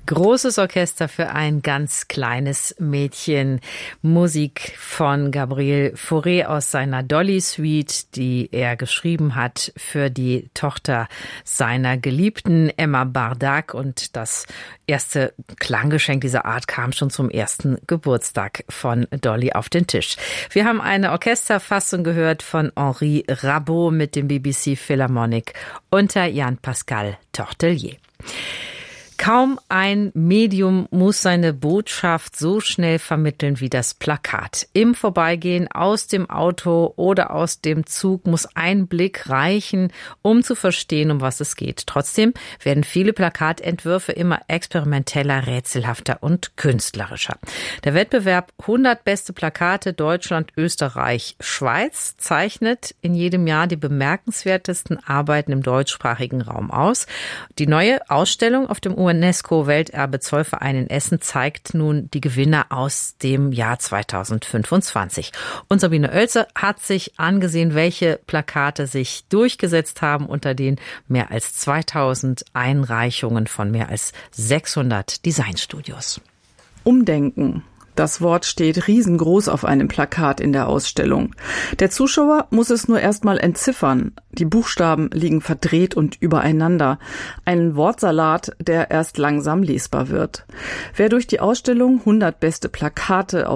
Großes Orchester für ein ganz kleines Mädchen. Musik von Gabriel Fauré aus seiner Dolly-Suite, die er geschrieben hat für die Tochter seiner Geliebten Emma Bardack. Und das erste Klanggeschenk dieser Art kam schon zum ersten Geburtstag von Dolly auf den Tisch. Wir haben eine Orchesterfassung gehört von Henri Rabaud mit dem BBC Philharmonic unter Jan-Pascal Tortelier. Kaum ein Medium muss seine Botschaft so schnell vermitteln wie das Plakat. Im Vorbeigehen aus dem Auto oder aus dem Zug muss ein Blick reichen, um zu verstehen, um was es geht. Trotzdem werden viele Plakatentwürfe immer experimenteller, rätselhafter und künstlerischer. Der Wettbewerb 100 beste Plakate Deutschland, Österreich, Schweiz zeichnet in jedem Jahr die bemerkenswertesten Arbeiten im deutschsprachigen Raum aus. Die neue Ausstellung auf dem UNESCO-Welterbe Zollverein in Essen zeigt nun die Gewinner aus dem Jahr 2025. Und Sabine Oelze hat sich angesehen, welche Plakate sich durchgesetzt haben unter den mehr als 2000 Einreichungen von mehr als 600 Designstudios. Umdenken. Das Wort steht riesengroß auf einem Plakat in der Ausstellung. Der Zuschauer muss es nur erstmal entziffern. Die Buchstaben liegen verdreht und übereinander. Ein Wortsalat, der erst langsam lesbar wird. Wer durch die Ausstellung 100 beste Plakate auf